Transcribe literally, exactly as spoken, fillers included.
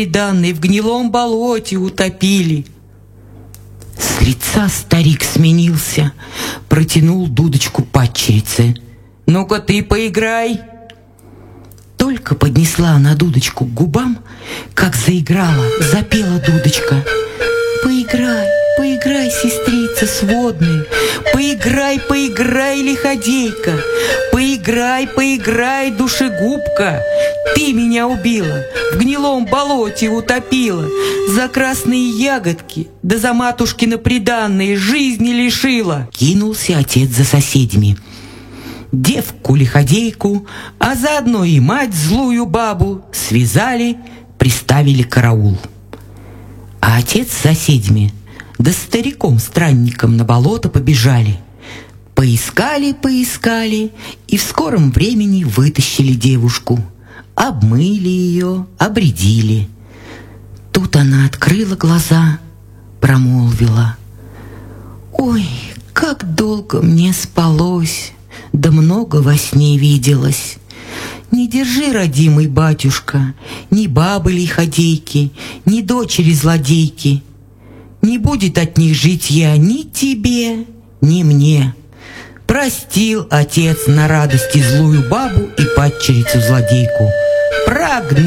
данной в гнилом болоте утопили. С лица старик сменился, протянул дудочку падчерице. «Ну-ка ты поиграй!» Только поднесла она дудочку к губам, как заиграла, запела дудочка. «Поиграй, поиграй, сестрица сводная, поиграй, поиграй, лиходейка, поиграй, поиграй, душегубка. Ты меня убила, в гнилом болоте утопила, за красные ягодки, да за матушкины приданные жизни лишила». Кинулся отец за соседями. Девку-лиходейку, а заодно и мать злую бабу связали, приставили караул. А отец с соседями, да стариком-странником на болото побежали. Поискали, поискали, и в скором времени вытащили девушку. Обмыли ее, обредили. Тут она открыла глаза, промолвила: «Ой, как долго мне спалось, да много во сне виделось. Не держи, родимый батюшка, ни бабы лиходейки, ни дочери злодейки. Не будет от них житья ни тебе, ни мне». Простил отец на радости злую бабу и падчерицу-злодейку. Прогнал